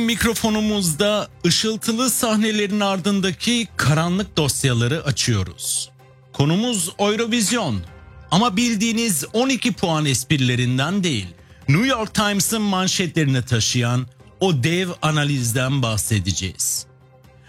Mikrofonumuzda ışıltılı sahnelerin ardındaki karanlık dosyaları açıyoruz. Konumuz Eurovision. Ama bildiğiniz 12 puan esprilerinden değil, New York Times'ın manşetlerini taşıyan o dev analizden bahsedeceğiz.